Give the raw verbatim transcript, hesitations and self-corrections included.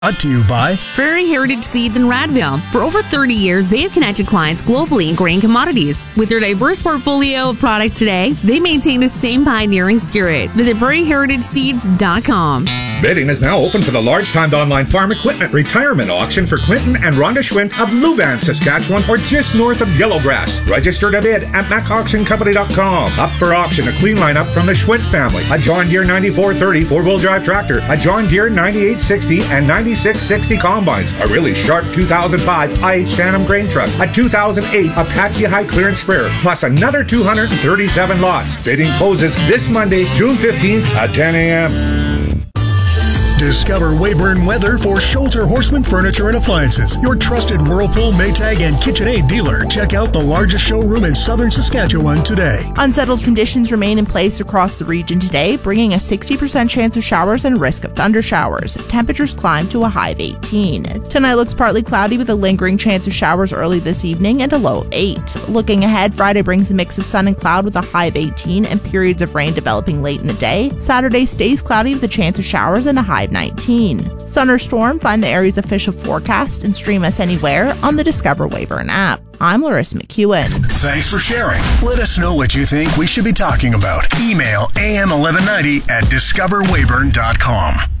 Brought to you by Prairie Heritage Seeds in Radville. For over thirty years, they have connected clients globally in grain commodities. With their diverse portfolio of products today, they maintain the same pioneering spirit. Visit prairie heritage seeds dot com. Bidding is now open for the large-timed online farm equipment retirement auction for Clinton and Rhonda Schwint of Louvain, Saskatchewan, or just north of Yellowgrass. Register to bid at mac auction company dot com. Up for auction, a clean lineup from the Schwint family. A John Deere ninety-four thirty four-wheel drive tractor, a John Deere ninety-eight sixty and ninety-six sixty combines, a really sharp two thousand five I H Tandem grain truck, a two thousand eight Apache high clearance sprayer, plus another two hundred thirty-seven lots. Bidding closes this Monday, June fifteenth at ten a.m. Discover Weyburn Weather for Schulter Horseman Furniture and Appliances, your trusted Whirlpool, Maytag, and KitchenAid dealer. Check out the largest showroom in southern Saskatchewan today. Unsettled conditions remain in place across the region today, bringing a sixty percent chance of showers and risk of thunder showers. Temperatures climb to a high of eighteen. Tonight looks partly cloudy with a lingering chance of showers early this evening and a low of eight. Looking ahead, Friday brings a mix of sun and cloud with a high of eighteen and periods of rain developing late in the day. Saturday stays cloudy with a chance of showers and a high of nineteen. Sun or storm, find the area's official forecast and stream us anywhere on the Discover Weyburn app. I'm Larissa McEwen. Thanks for sharing. Let us know what you think we should be talking about. Email a m eleven ninety at discover weyburn dot com.